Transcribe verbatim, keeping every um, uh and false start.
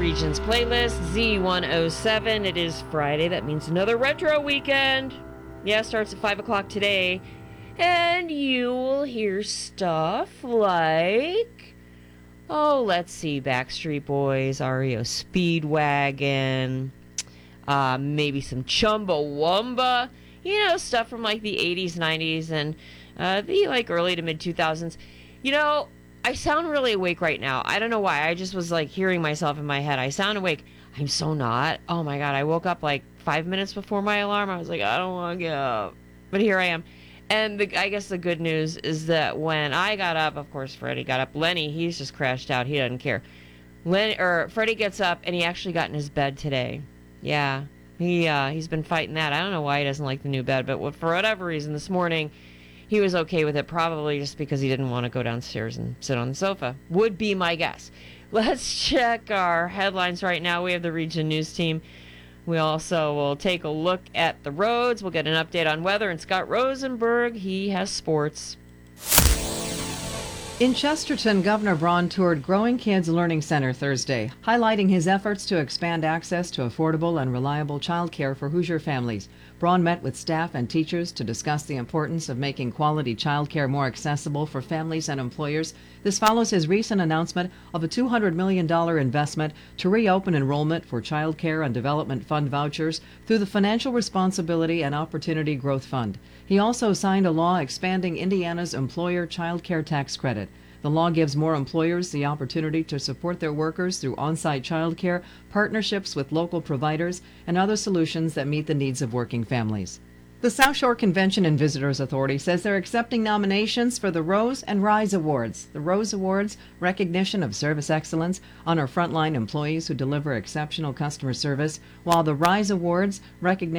Regions playlist, Z one oh seven. It is Friday. That means another retro weekend. Yeah, starts at five o'clock today. And you will hear stuff like, oh, let's see, Backstreet Boys, R E O Speedwagon, uh, maybe some Chumbawamba, you know, stuff from like the eighties, nineties, and uh, the like early to mid two thousands. You know, I sound really awake right now. I don't know why. I just was like hearing myself in my head. I sound awake. I'm so not. Oh my God. I woke up like five minutes before my alarm. I was like, I don't want to get up. But here I am. And the, I guess the good news is that when I got up, of course, Freddie got up. Lenny, he's just crashed out. He doesn't care. Len, or Freddie gets up and he actually got in his bed today. Yeah. He, uh, he's been fighting that. I don't know why he doesn't like the new bed, but for whatever reason this morning, he was okay with it, probably just because he didn't want to go downstairs and sit on the sofa. Would be my guess. Let's check our headlines right now. We have the Region News team. We also will take a look at the roads. We'll get an update on weather. And Scott Rosenberg, he has sports. In Chesterton, Governor Braun toured Growing Kids Learning Center Thursday, highlighting his efforts to expand access to affordable and reliable childcare for Hoosier families. Braun met with staff and teachers to discuss the importance of making quality childcare more accessible for families and employers. This follows his recent announcement of a two hundred million dollars investment to reopen enrollment for childcare and development fund vouchers through the Financial Responsibility and Opportunity Growth Fund. He also signed a law expanding Indiana's employer child care tax credit. The law gives more employers the opportunity to support their workers through on-site child care, partnerships with local providers, and other solutions that meet the needs of working families. The South Shore Convention and Visitors Authority says they're accepting nominations for the Rose and Rise Awards. The Rose Awards, recognition of service excellence, honor frontline employees who deliver exceptional customer service, while the Rise Awards, recognition